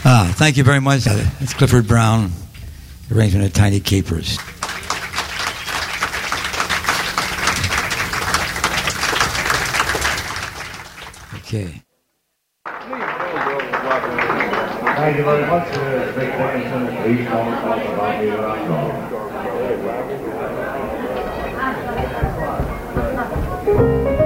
Thank you very much. It's Clifford Brown, arrangement of Tiny Capers. Okay. Thank you very much, Rick Dickinson. Please don't talk about me when I'm gone.